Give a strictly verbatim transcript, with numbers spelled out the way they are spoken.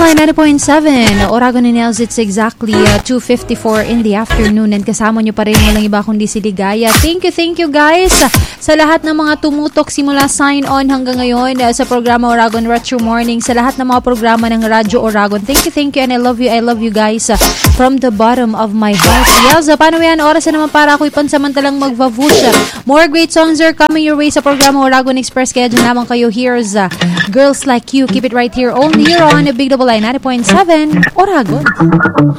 Line ninety point seven, Oragon and Nels, it's exactly uh, two fifty-four in the afternoon and kasama nyo pa rin walang iba kundi si Ligaya. Thank you, thank you guys uh, sa lahat ng mga tumutok simula sign on hanggang ngayon uh, sa programa Oragon Retro Morning, sa lahat ng mga programa ng Radyo Oragon. Thank you, thank you and I love you, I love you guys uh, from the bottom of my heart. Yelza, paano yan? Oras na naman para ako'y pansamantalang magvavusha. More great songs are coming your way sa programa Oragon Express, kaya dyan naman kayo. Here's uh, Girls Like You. Keep it right here, only here on Big Double I ninety point seven Oragon.